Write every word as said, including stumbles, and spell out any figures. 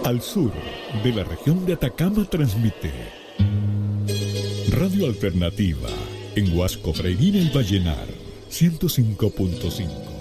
Al sur de la región de Atacama transmite Radio Alternativa en Huasco, Freirina y Vallenar, ciento cinco punto cinco.